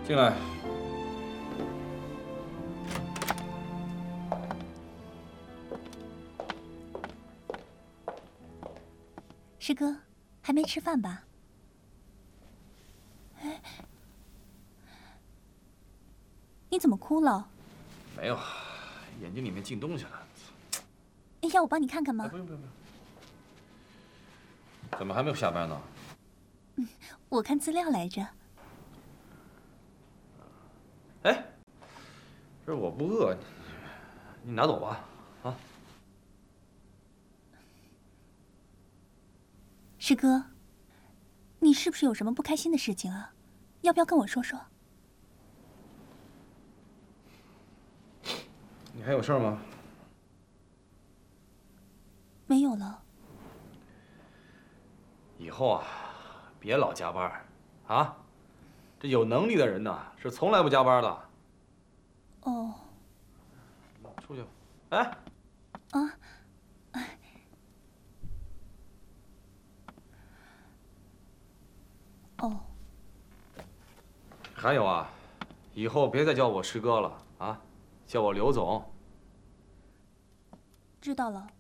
进来。 师哥，还没吃饭吧？哎，你怎么哭了？ 没有，眼睛里面进东西了。 要我帮你看看吗？ 不用不用不用。怎么还没有下班呢？ 我看资料来着。 哎，这我不饿，你拿走吧。啊。 师哥，你是不是有什么不开心的事情啊？要不要跟我说说？ 你还有事吗？ 没有了。 以后啊，别老加班，啊，这有能力的人呐是从来不加班的。 哦。 出去吧。哎。 啊。哦。 还有啊，以后别再叫我师哥了啊，叫我刘总。 知道了。